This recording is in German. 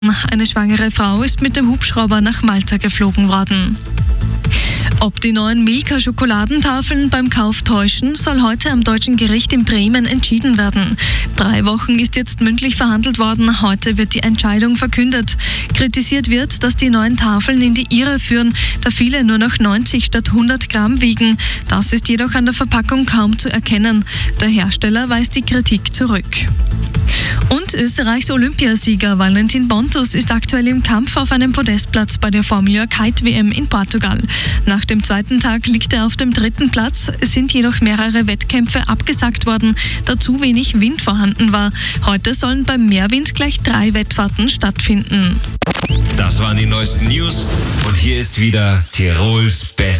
Eine schwangere Frau ist mit dem Hubschrauber nach Malta geflogen worden. Ob die neuen Milka-Schokoladentafeln beim Kauf täuschen, soll heute am Deutschen Gericht in Bremen entschieden werden. 3 Wochen ist jetzt mündlich verhandelt worden, heute wird die Entscheidung verkündet. Kritisiert wird, dass die neuen Tafeln in die Irre führen, da viele nur noch 90 statt 100 Gramm wiegen. Das ist jedoch an der Verpackung kaum zu erkennen. Der Hersteller weist die Kritik zurück. Und Österreichs Olympiasieger Valentin Bontus ist aktuell im Kampf auf einem Podestplatz bei der Formula Kite WM in Portugal. Nach dem 2. Tag liegt er auf dem 3. Platz. Es sind jedoch mehrere Wettkämpfe abgesagt worden, da zu wenig Wind vorhanden war. Heute sollen beim Meerwind gleich 3 Wettfahrten stattfinden. Das waren die neuesten News und hier ist wieder Tirols Best.